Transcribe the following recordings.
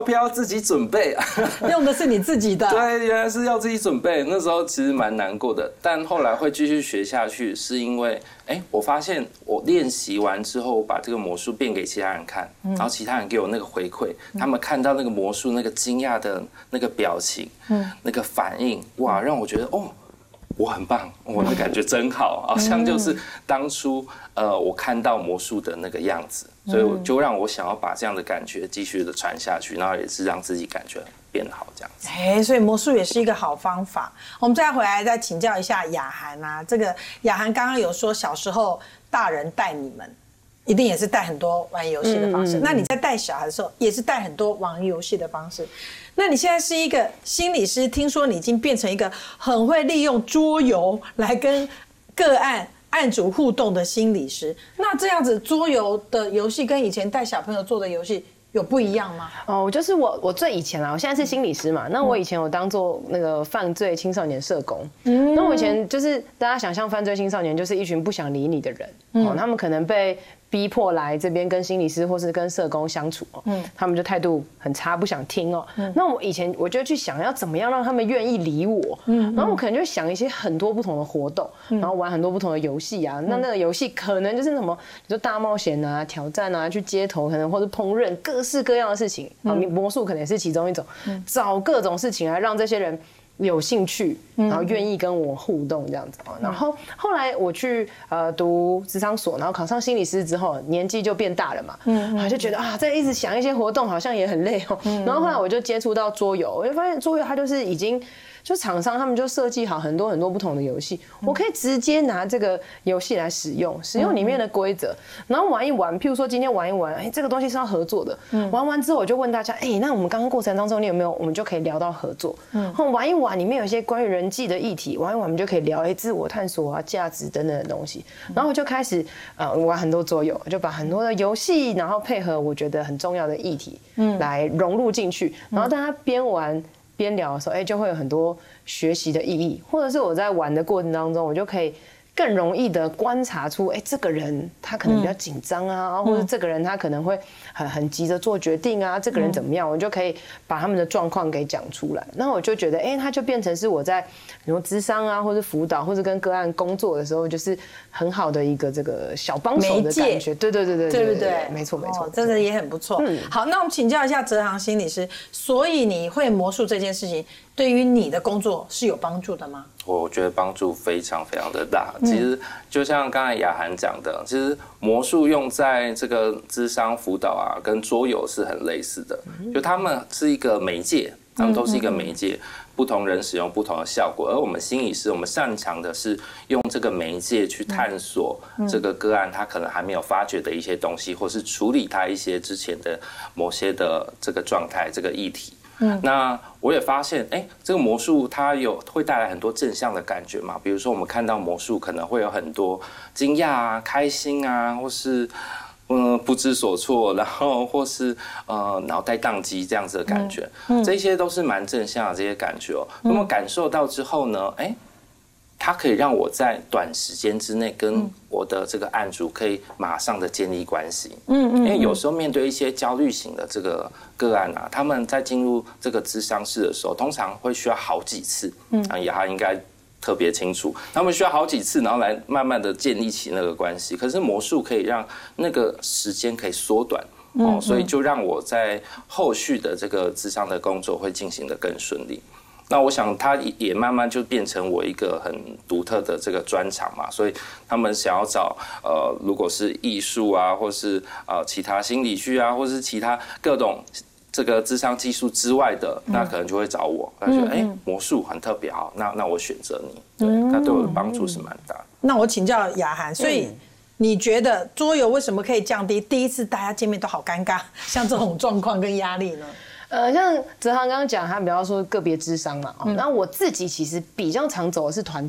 票自己准备， 用的是你自己的。 对，原来是要自己准备。那时候其实蛮难过的，但后来会继续学下去，是因为我发现我练习完之后，我把这个魔术变给其他人看，然后其他人给我那个回馈，他们看到那个魔术那个惊讶的那个表情，那个反应，哇，让我觉得我很棒，我的感觉真好，好像就是当初我看到魔术的那个样子，所以就让我想要把这样的感觉继续的传下去，然后也是让自己感觉变好这样子。 所以魔术也是一个好方法。我们再回来再请教一下雅涵啊，这个雅涵刚刚有说小时候大人带你们，一定也是带很多玩游戏的方式。那你在带小孩的时候，也是带很多玩游戏的方式。那你现在是一个心理师，听说你已经变成一个很会利用桌游来跟个案主互动的心理师。那这样子桌游的游戏跟以前带小朋友做的游戏有不一样吗？ 就是我最以前我现在是心理师嘛，那我以前有当做那个犯罪青少年社工。那我以前就是大家想象犯罪青少年就是一群不想理你的人，他们可能被逼迫来这边跟心理师或是跟社工相处，他们就态度很差，不想听哦。那我以前我就去想要怎么样让他们愿意理我，然后我可能就想一些很多不同的活动，然后玩很多不同的游戏啊。那个游戏可能就是什么，比如说大冒险啊、挑战啊、去街头可能或者烹饪各式各样的事情。魔术可能也是其中一种，找各种事情来让这些人有兴趣，然后愿意跟我互动这样子。然后后来我去读諮商所，然后考上心理师之后，年纪就变大了嘛，就觉得再一直想一些活动好像也很累哦。然后后来我就接触到桌游，我就发现桌游它就是已经。就厂商他们就设计好很多很多不同的游戏，我可以直接拿这个游戏来使用里面的规则，然后玩一玩。譬如说今天玩一玩，这个东西是要合作的，玩完之后我就问大家，那我们刚刚过程当中你有没有，我们就可以聊到合作。玩一玩里面有一些关于人际的议题，玩一玩我们就可以聊自我探索啊、价值等等的东西。然后我就开始玩很多桌游，就把很多的游戏，然后配合我觉得很重要的议题，来融入进去。然后大家边玩边聊的时候，就会有很多学习的意义，或者是我在玩的过程当中，我就可以更容易的观察出，这个人他可能比较紧张啊，或者这个人他可能会很急着做决定啊，这个人怎么样，我就可以把他们的状况给讲出来。那我就觉得，他就变成是我在比如咨商啊，或者辅导，或者跟个案工作的时候，就是很好的一个这个小帮手的感觉。对，对不对？没错， 真的也很不错。好，那我们请教一下哲航心理师，所以你会魔术这件事情，对于你的工作是有帮助的吗？ 我觉得帮助非常非常的大。其实就像刚才雅涵讲的，其实魔术用在这个諮商辅导啊，跟桌游是很类似的，就他们是一个媒介，他们都是一个媒介，不同人使用不同的效果。而我们心理师，我们擅长的是用这个媒介去探索这个个案他可能还没有发觉的一些东西，或是处理他一些之前的某些的这个状态、这个议题。那我也发现，这个魔术它会带来很多正向的感觉嘛。比如说，我们看到魔术可能会有很多惊讶啊、开心啊，或是不知所措，然后或是脑袋宕机这样子的感觉，这些都是蛮正向的这些感觉哦。那么感受到之后呢，它可以让我在短时间之内跟我的这个案主可以马上的建立关系。因为有时候面对一些焦虑型的这个个案啊，他们在进入这个咨商室的时候，通常会需要好几次。雅涵应该特别清楚，他们需要好几次，然后来慢慢的建立起那个关系。可是魔术可以让那个时间可以缩短。所以就让我在后续的这个咨商的工作会进行得更顺利。那我想它也慢慢就变成我一个很独特的这个专长嘛，所以他们想要找如果是艺术啊，或是其他心理学啊，或是其他各种这个諮商技术之外的，那可能就会找我，他觉得魔术很特别好，那我选择你，对，他对我的帮助是蛮大的。 那我请教雅涵，所以你觉得桌游为什么可以降低第一次大家见面都好尴尬，像这种状况跟压力呢？ 像哲航刚刚讲，他比方说个别諮商嘛，那我自己其实比较常走的是团体。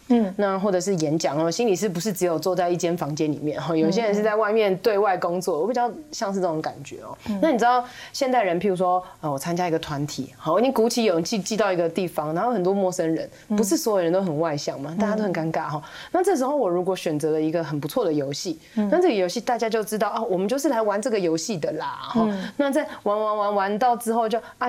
那或者是演讲哦，心理师不是只有坐在一间房间里面哈，有些人是在外面对外工作，我比较像是这种感觉哦。那你知道现代人，譬如说我参加一个团体，好，我已经鼓起勇气进到一个地方，然后很多陌生人，不是所有人都很外向嘛，大家都很尴尬哈。那这时候我如果选择了一个很不错的游戏，那这个游戏大家就知道啊，我们就是来玩这个游戏的啦哈。那在玩到之后就